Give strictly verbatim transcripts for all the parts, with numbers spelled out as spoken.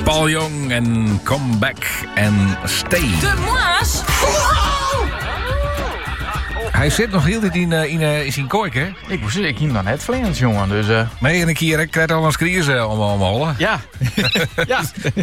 Paul Jong en Come Back and Stay. De Moas. Hij zit nog heel dit in, in, in zijn koik, hè? Ik moest ik ging dan het vleens, jongen. Dus, uh... Nee, en een keer, ik krijg al een skriers uh, om om hollen. Ja. Ja.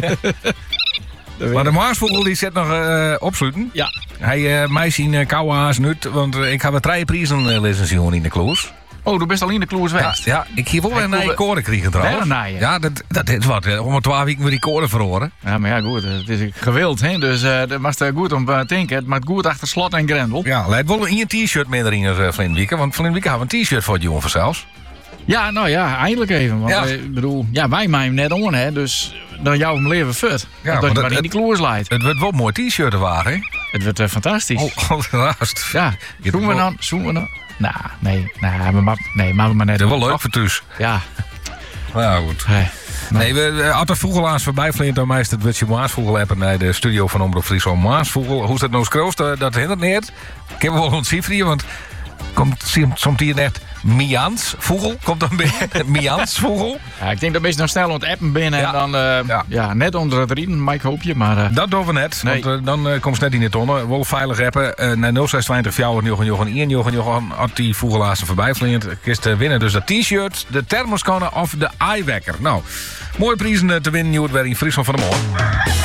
Maar de Maasvogel die zit nog uh, opsluiten. Ja. Hij uh, mij zien uh, koude haas nut, want uh, ik heb een drie prijzen uh, lezen zien in de kloos. Oh, du bent al in de kloos Ja, geweest. ja, ik heb wel een nieuwe koren kregen trouwens. Wel een nieuwe? Ja, dat, dat is wat. Uh, om een twaalf weken weer die koren verloren. Ja, maar ja, goed. Het is gewild, hè. Dus uh, dat was uh, goed om te denken. Het maakt goed achter slot en grendel. Ja, leidt wel in een t-shirt meer erin als uh, Vlinwieken. Want Vlinwieken hebben een t-shirt voor het jongen vanzelfs. Ja, nou ja, eindelijk even. Want Ja. uh, ik bedoel, ja, wij mij hem net on, hè. Dus dan jou hem leven fut. Ja, dat maar je dat- maar in die kloos leidt. Het wordt wel een mooi t-shirt te waren, hè? Het wordt uh, fantastisch. Oh, oh raast. Ja, Je zoeken we hebt dan? Zoeken we dan? Nou, nee. Nou, maar, maar, nee, maar we maar net. Dat is wel leuk voor thuis. Ja. Nou goed. Hey. Nee, we Arthur Vogelaars voorbij vliegt dan meest het Witje Maasvogel appen naar de studio van Omroep Friesland Maasvogel. Hoe is dat nou scroost? Dat hindert niet. Ik heb wel ontcijferen, want komt soms hier net Mians Vogel komt dan binnen. Mians Vogel. Ja, ik denk dat mensen nog snel aan het appen binnen Ja. en dan uh, Ja. ja. net onder het riem, Mike hoop je, maar uh, Dat doen we net, Nee. want uh, dan uh, komt ze net in de tonnen. Wel veilig appen. Uh, naar nul zes twintig vier Jochen Jochen één Jochen Jochen had die Vogelaars voorbij vliegt. Kist uh, winnen dus dat t-shirt, de thermoskanne of de eye-wekker. Nou, mooie prijzen uh, te winnen. Nieuw weer in Friesland van de Moor.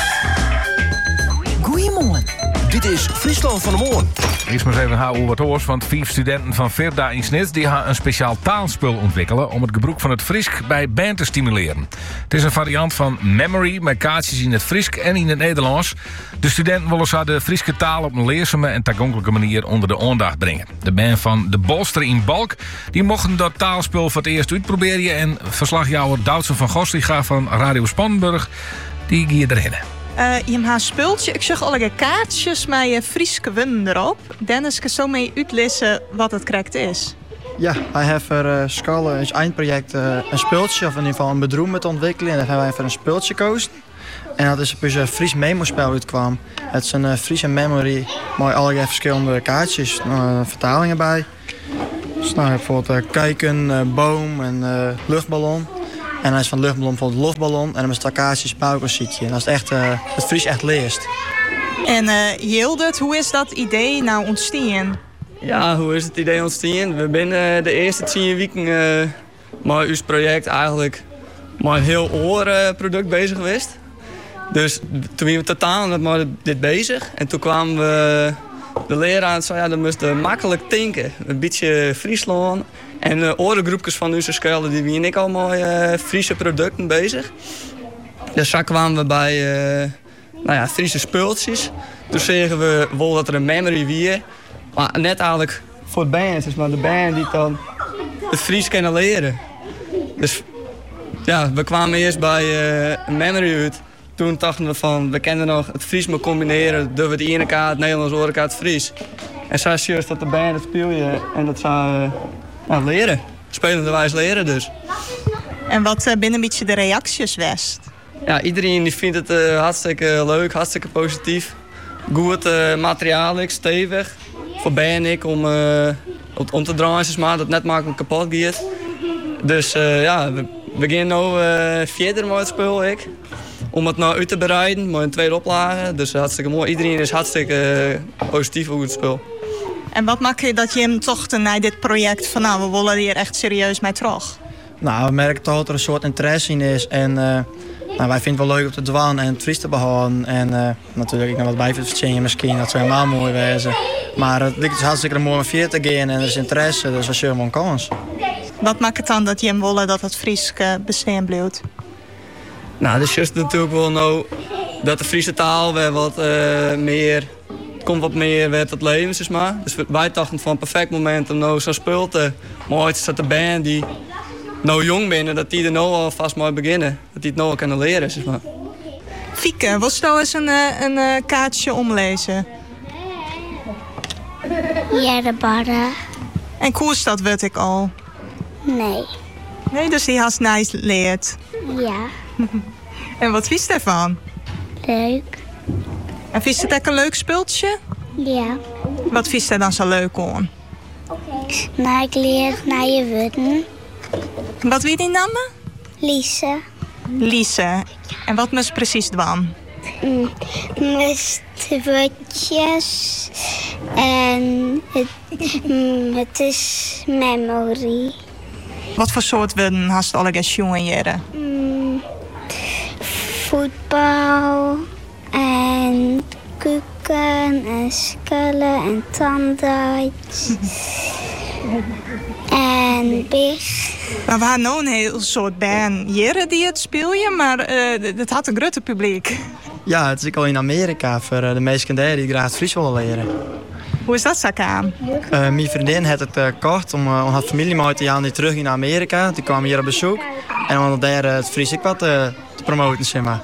Goeiemorgen. Dit is Friesland van de Moorn. Eerst maar eens even houden wat hoors, want vijf studenten van Verda in Snit die gaan een speciaal taalspul ontwikkelen om het gebruik van het Friesk bij band te stimuleren. Het is een variant van Memory met kaartjes in het Friesk en in het Nederlands. De studenten willen zo de Frieske taal op een leerzame en toegankelijke manier onder de aandacht brengen. De band van De Bolster in Balk die mochten dat taalspul voor het eerst uitproberen en verslagjouwer Duitse van Gostiga van Radio Spanburg die ging erin. Uh, je hebt een spultje. Ik zag allerlei kaartjes met je Frieske wun erop. Dennis kan zo mee uitlezen wat het correct is. Ja, wij hebben voor uh, Schalle als eindproject uh, een speeltje, of in ieder geval een bedroom met ontwikkelen. En daar hebben wij voor een speeltje gekozen. En dat is dus een Fries memo-spel uitkwam. Het is een uh, Friese memory met allerlei verschillende kaartjes, uh, vertalingen bij. Dus nou, bijvoorbeeld uh, kijken, uh, boom en uh, luchtballon. En dan is van luchtballon bijvoorbeeld luchtballon. En dan is het kaartjes buikelzietje. En dat is echt, uh, het Fries echt leest. En uh, Hildert, hoe is dat idee nou ontstaan? Ja, hoe is het idee ontstaan? We zijn uh, de eerste tien weken uh, met ons project eigenlijk met een heel oorproduct bezig geweest. Dus toen waren we totaal met dit bezig. En toen kwamen we de leraar en zei, ja, dan moest je makkelijk denken. Een beetje Friesland. En de andere groepjes van onze scholen die waren ik allemaal uh, Friese producten bezig. Dus zo kwamen we bij uh, nou ja, Friese spultjes. Toen zeggen we wel dat er een memory weer. Maar net eigenlijk voor de band, dus maar de band die dan het Fries kunnen leren. Dus ja, we kwamen eerst bij uh, een memory uit. Toen dachten we van, we kennen nog het Fries maar combineren. Doen we het ene kaart het Nederlands, de andere kaart het Fries. En zo is juist dat de band het speel je en dat zou uh, nou, leren. Spelende wijs leren dus. En wat uh, binnen een beetje de reacties west? Ja, iedereen die vindt het uh, hartstikke leuk, hartstikke positief. Goed uh, materiaal, stevig. Voor Ben en ik om, uh, om te draaien, zeg maar, dat het net makkelijk kapot gaat. Dus uh, ja, we, we gaan nu uh, verder met het spul. Ik. Om het nou uit te bereiden met een tweede oplage. Dus hartstikke mooi. Iedereen is hartstikke uh, positief over het spul. En wat maak je dat je hem toch naar dit project van nou, we willen hier echt serieus mee terug? Nou, we merken toch dat er een soort interesse in is. En uh, nou, wij vinden het wel leuk om te dwaan en het Fries te behouden. En uh, natuurlijk ik nog wat bij te verzinnen misschien, dat zou helemaal mooi wezen. Maar het lijkt dus hartstikke mooi om vier te gaan en er is interesse, dus we zullen wel een kans. Wat maakt het dan dat je hem willen dat het Fries uh, bestaan blijft? Nou, dus juist natuurlijk wel nou dat de Friese taal weer wat uh, meer, het komt wat meer weer tot leven, zeg maar. Dus wij dachten van een perfect moment om nou zo'n spul te mooi te zetten de band die nou jong binnen, dat die er nou alvast mooi beginnen. Dat die het nou al kunnen leren, zeg maar. Fieke, wil je nou eens een, uh, een uh, kaartje omlezen? Ja, de barren. En koers dat weet ik al. Nee. Nee, dus die has nice leert. Ja, En wat vies daarvan? leuk. En vies het ook een leuk spultje? Ja. Wat vies er dan zo leuk aan? Nou, ik leer naar je woorden. Wat wie die namen? Lise. Lise. En wat moest precies doen? Mm, Mustwoordjes. En het, mm, het is memory. Wat voor soort woorden hast je alle jongen jaren? Mm, voetbal. En kuken. En skullen. En tandarts. En big. Nou, we hadden nou een heel soort band jaren die het spelen, maar uh, het had een grote publiek. Ja, het is ook al in Amerika voor uh, de meeste kinderen die graag het Fries willen leren. Hoe is dat zo aan? Uh, mijn vriendin had het uh, gekocht om uh, haar familie mee te gaan terug in Amerika. Die kwamen hier op bezoek en om daar uh, het Fries ook wat uh, te promoten, zeg maar.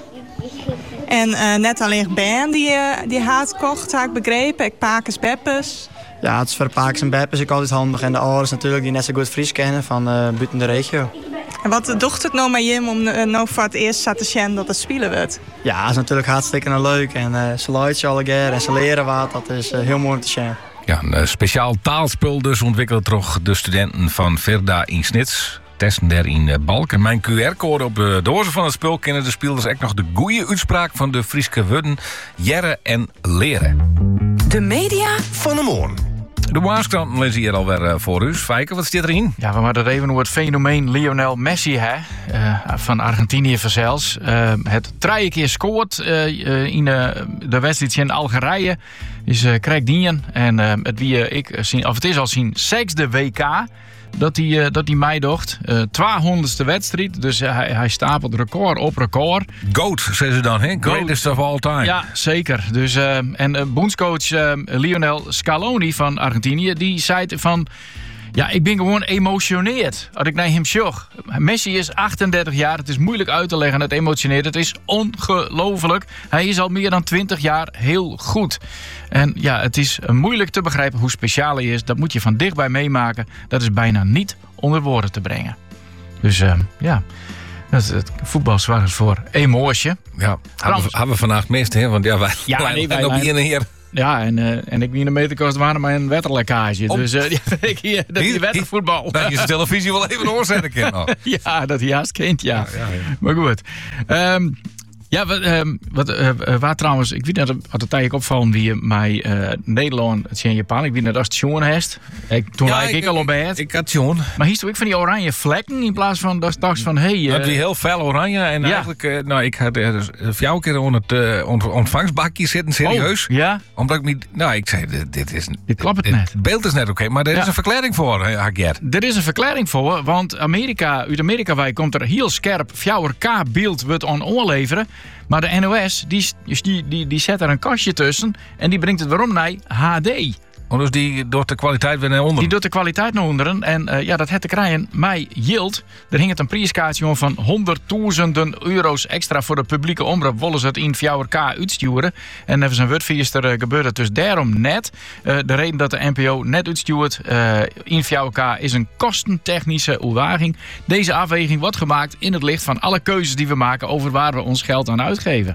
En uh, net alleen band die, uh, die haat kocht, had ik begrepen. Ik Pakers Beppes. Ja, het is voor Pakers en Beppes ook altijd handig. En de ouders natuurlijk die net zo goed Fries kennen van uh, buiten de regio. En wat docht het nou met Jim om uh, nou voor het eerst te zien dat het spelen wordt? Ja, dat is natuurlijk hartstikke leuk. En uh, ze luisteren alle keer en ze leren wat. Dat is uh, heel mooi om te zien. Ja, een speciaal taalspul dus ontwikkeld door de studenten van Verda in Snits. Testen daar in Balk. En mijn Q R-code op de dozen van het spul kennen de spelers ook nog de goede uitspraak van de Frieske woorden jaren en leren. De media van de morgen. De Waaskranten lezen hier alweer uh, voor u. Fijke, wat staat erin? Ja, we hadden het even over het fenomeen Lionel Messi, hè? Uh, van Argentinië verzels. Uh, het drie keer scoort uh, uh, in uh, de wedstrijd in Algerije. Is uh, krijgt dien. En uh, het, wie, uh, ik, zien, of het is al zijn zesde W K dat hij, uh, dat hij meidocht. Uh, tweehonderdste wedstrijd. Dus uh, hij, hij stapelt record op record. Goat, zeggen ze dan, hè? Greatest of all time. Ja, zeker. Dus, uh, en uh, bondscoach uh, Lionel Scaloni van Argentinië, die zei van... Ja, ik ben gewoon emotioneerd als ik naar hem zag. Messi is achtendertig jaar. Het is moeilijk uit te leggen. Het emotioneert. Het is ongelooflijk. Hij is al meer dan twintig jaar heel goed. En ja, het is moeilijk te begrijpen hoe speciaal hij is. Dat moet je van dichtbij meemaken. Dat is bijna niet onder woorden te brengen. Dus uh, ja, dat is het voetbal zorgt voor emotie. Ja, hebben we, hebben we vandaag mist, hè? Want ja, wij ja, wij, nee, wij, wij, wij wij, hier. Ja, en, uh, en ik ben in de meterkast waren maar een wetterlekkage. Op. Dus uh, ja, ik hier, dat is wettervoetbal. Dat je de televisie wel even oorzetten kan. Ja, dat hij haast kent, ja. Ja, ja, ja. Maar goed. Um, ja, wat, um, wat uh, waar trouwens, ik weet net dat het eigenlijk opvallen wie mij uh, Nederland, het in Japan, ik weet net als het Sjoen heeft. Ik, toen Ja, lijk ik, ik al op bed. Ik had John. Maar hier stond ik van die oranje vlekken in plaats van dat dacht van hey. Uh, Het was heel fel oranje en ja. eigenlijk, uh, nou, ik had uh, jouw keer onder het uh, ont- ontvangstbakje zitten, serieus. Oh, ja? Omdat ik niet, nou, ik zei, dit, dit is, Dit klopt het dit, net. Het beeld is net oké, okay, maar er Ja. is een verklaring voor, uh, Hagier. Er is een verklaring voor, want Amerika, uit Amerika wij komt er heel scherp vier K-beeld wordt aan oorleveren. Maar de N O S, die, die, die, die zet er een kastje tussen en die brengt het waarom naar H D. Oh, dus die door de kwaliteit weer naar onder. Die doet de kwaliteit naar onderen. En uh, ja, dat het te krijgen. Mij yield. Er hing het een prijskaartje van honderdduizenden euro's extra voor de publieke omroep. Willen ze het in vier K uitsturen. En even een woordvierster uh, gebeurde het dus daarom net. Uh, de reden dat de N P O net uitstuurt uh, in vier K is een kostentechnische uitdaging. Deze afweging wordt gemaakt in het licht van alle keuzes die we maken over waar we ons geld aan uitgeven.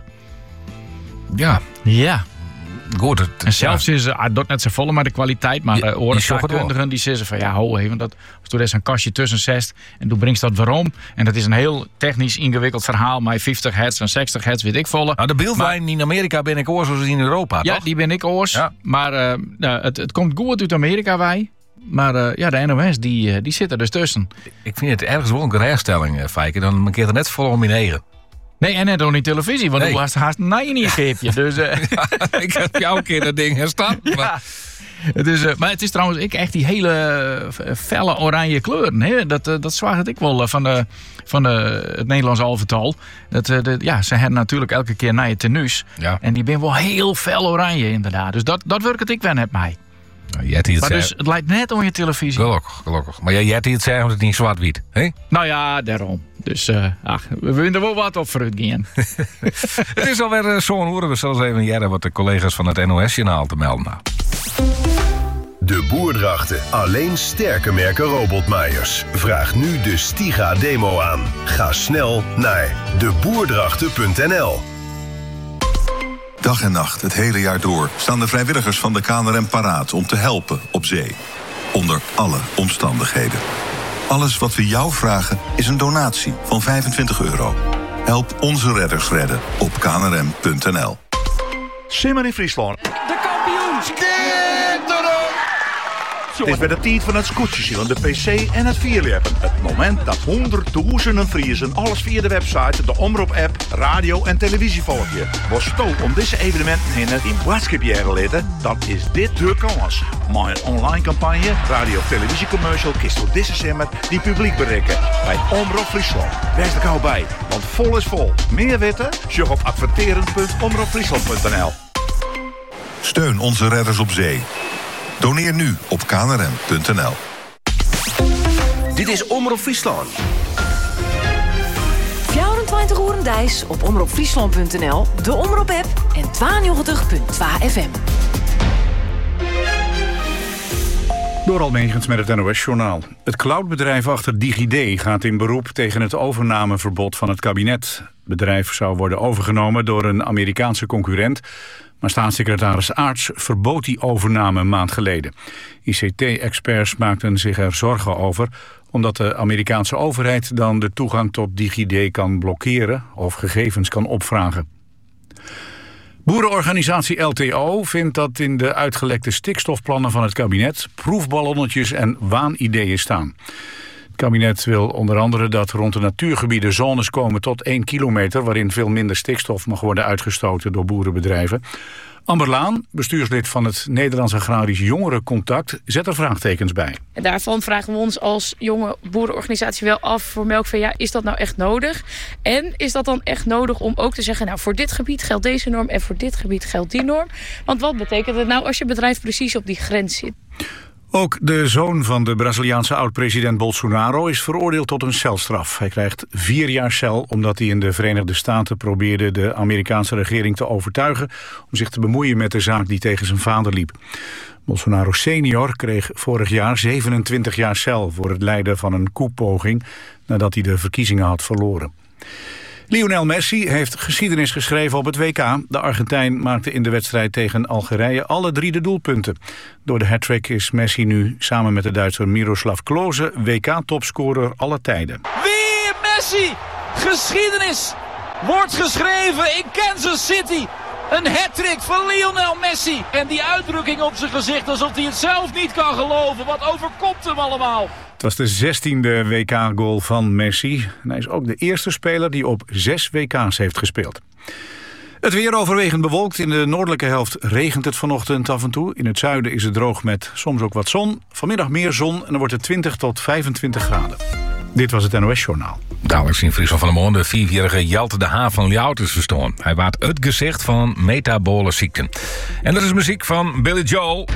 Ja, Ja. goed. Het, En zelfs ja. is uh, dat net zo volle, maar de kwaliteit. Maar Die- uh, die oorzaakkundigen die zeggen van ja, ho even. Dat, als er is een kastje tussen zest en toen brengt dat waarom. En dat is een heel technisch ingewikkeld verhaal. Maar vijftig hertz en zestig hertz weet ik volle. Nou, de beeldlijn in Amerika ben ik oor zoals in Europa, Ja, toch? die ben ik oors. Ja. Maar uh, nou, het, het komt goed uit Amerika wij. Maar uh, ja, de N O S die, uh, die zit er dus tussen. Ik vind het ergens wel een geraarstelling, uh, Fijke. Dan markeert er net vol om in eigen. Nee, en net ook niet televisie, want Nee. toen was het haast een in je keepje. Dus, uh, Ik heb jou een keer dat ding herstaan. Maar ja. Het is, uh, maar het is trouwens ik echt die hele uh, felle oranje kleuren. Hè? Dat, uh, dat zwaagt ik wel uh, van, de, van de, het Nederlands alvertal. Dat, uh, de, ja, ze hebben natuurlijk elke keer naar je tenues. Ja. En die ben wel heel fel oranje inderdaad. Dus dat, dat werkt het ik wel net mij. Nou, Jetty het Maar zei. dus het lijkt net op je televisie. Gelukkig, gelukkig. Maar jij Jetty het zei omdat het niet zwart-wit. Hè? Nou ja, daarom. Dus uh, ach, we willen er wel wat op vooruit gaan. Het is alweer uh, zo'n horen we zelfs even jaren wat de collega's van het N O S-journaal te melden. Nou. De Boerdrachten. Alleen sterke merken robotmaaiers. Vraag nu de Stiga-demo aan. Ga snel naar de boerdrachten punt n l. Dag en nacht, het hele jaar door, staan de vrijwilligers van de K N R M paraat om te helpen op zee. Onder alle omstandigheden. Alles wat we jou vragen is een donatie van vijfentwintig euro. Help onze redders redden op k n r m punt n l. Simmer in Friesland. De kampioen! Het is bij de tijd van het scootjes, de P C en het vierleppen. Het moment dat honderdduizenden Friesen alles via de website, de Omroep-app, radio en televisie volgen. Was sto om deze evenementen heen in boodschapjaren litten, dan is dit de kans. Maar een online campagne, radio- of televisiecommercial, kist door deze simmer die publiek bereiken. Bij Omroep Friesland. Wees er gauw bij, want vol is vol. Meer weten? Surf op adverteren punt omroep friesland punt n l. Steun onze redders op zee. Doneer nu op k n r m punt n l. Dit is Omroep Friesland. vierentwintig uur Dijs op omroep friesland punt n l, de Omroep-app en tweeënnegentig punt twee F M. Door Almegens met het N O S-journaal. Het cloudbedrijf achter DigiD gaat in beroep tegen het overnameverbod van het kabinet. Het bedrijf zou worden overgenomen door een Amerikaanse concurrent, maar staatssecretaris Aarts verbood die overname een maand geleden. I C T-experts maakten zich er zorgen over, omdat de Amerikaanse overheid dan de toegang tot DigiD kan blokkeren of gegevens kan opvragen. Boerenorganisatie L T O vindt dat in de uitgelekte stikstofplannen van het kabinet proefballonnetjes en waanideeën staan. Het kabinet wil onder andere dat rond de natuurgebieden zones komen tot één kilometer waarin veel minder stikstof mag worden uitgestoten door boerenbedrijven. Amber Laan, bestuurslid van het Nederlands Agrarisch Jongerencontact, zet er vraagtekens bij. En daarvan vragen we ons als jonge boerenorganisatie wel af voor Melkvee, ja, is dat nou echt nodig? En is dat dan echt nodig om ook te zeggen, nou, voor dit gebied geldt deze norm en voor dit gebied geldt die norm? Want wat betekent het nou als je bedrijf precies op die grens zit? Ook de zoon van de Braziliaanse oud-president Bolsonaro is veroordeeld tot een celstraf. Hij krijgt vier jaar cel omdat hij in de Verenigde Staten probeerde de Amerikaanse regering te overtuigen om zich te bemoeien met de zaak die tegen zijn vader liep. Bolsonaro senior kreeg vorig jaar zevenentwintig jaar cel voor het leiden van een koepoging nadat hij de verkiezingen had verloren. Lionel Messi heeft geschiedenis geschreven op het W K. De Argentijn maakte in de wedstrijd tegen Algerije alle drie de doelpunten. Door de hattrick is Messi nu samen met de Duitser Miroslav Klose W K-topscorer alle tijden. Weer Messi! Geschiedenis wordt geschreven in Kansas City. Een hattrick van Lionel Messi. En die uitdrukking op zijn gezicht alsof hij het zelf niet kan geloven. Wat overkomt hem allemaal? Het was de zestiende W K-goal van Messi. En hij is ook de eerste speler die op zes W K's heeft gespeeld. Het weer overwegend bewolkt. In de noordelijke helft regent het vanochtend af en toe. In het zuiden is het droog met soms ook wat zon. Vanmiddag meer zon en dan wordt het twintig tot vijfentwintig graden. Dit was het N O S-journaal. Dadelijk in Friesland van de Moon de vierjarige Jelte de H. van Ljouters verstoorn. Hij waart het gezicht van metabole ziekten. En er is muziek van Billy Joel.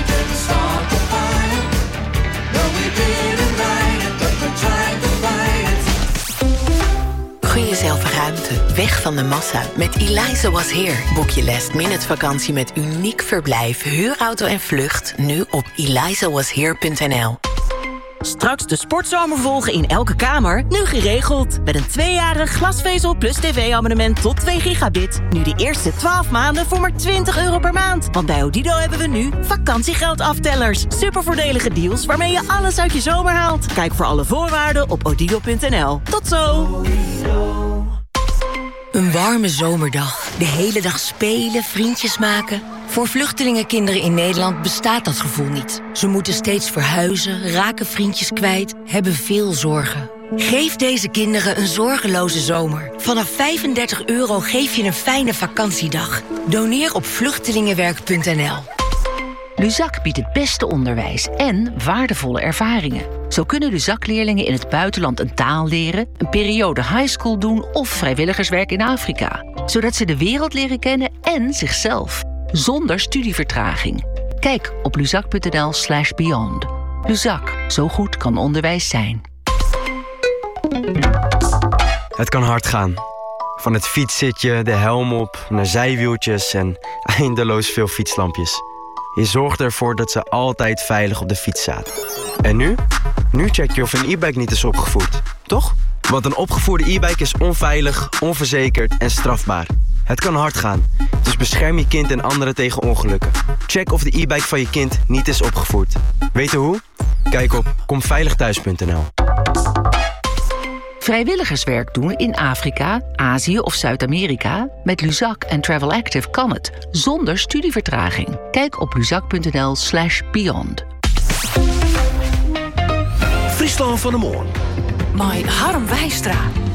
Gun jezelf ruimte, weg van de massa. Met Eliza Was Here boek je last minute vakantie met uniek verblijf, huurauto en vlucht nu op eliza was here punt n l. Straks de sportzomer volgen in elke kamer, nu geregeld. Met een tweejarig glasvezel plus tv-abonnement tot twee gigabit. Nu de eerste twaalf maanden voor maar twintig euro per maand. Want bij Odido hebben we nu vakantiegeldaftellers. Supervoordelige deals waarmee je alles uit je zomer haalt. Kijk voor alle voorwaarden op odido punt n l. Tot zo! Een warme zomerdag. De hele dag spelen, vriendjes maken. Voor vluchtelingenkinderen in Nederland bestaat dat gevoel niet. Ze moeten steeds verhuizen, raken vriendjes kwijt, hebben veel zorgen. Geef deze kinderen een zorgeloze zomer. Vanaf vijfendertig euro geef je een fijne vakantiedag. Doneer op vluchtelingenwerk punt n l. Luzak biedt het beste onderwijs en waardevolle ervaringen. Zo kunnen Luzak-leerlingen in het buitenland een taal leren, een periode highschool doen of vrijwilligerswerk in Afrika. Zodat ze de wereld leren kennen en zichzelf. Zonder studievertraging. Kijk op luzak punt n l slash beyond. Luzak, zo goed kan onderwijs zijn. Het kan hard gaan. Van het fietszitje, de helm op, naar zijwieltjes en eindeloos veel fietslampjes. Je zorgt ervoor dat ze altijd veilig op de fiets zaten. En nu? Nu check je of een e-bike niet is opgevoerd, toch? Want een opgevoerde e-bike is onveilig, onverzekerd en strafbaar. Het kan hard gaan, dus bescherm je kind en anderen tegen ongelukken. Check of de e-bike van je kind niet is opgevoerd. Weten hoe? Kijk op kom veilig thuis punt n l. Vrijwilligerswerk doen in Afrika, Azië of Zuid-Amerika? Met Luzak en Travel Active kan het, zonder studievertraging. Kijk op luzak.nl slash beyond. Friesland van de Moorn. My Harm Wijstra.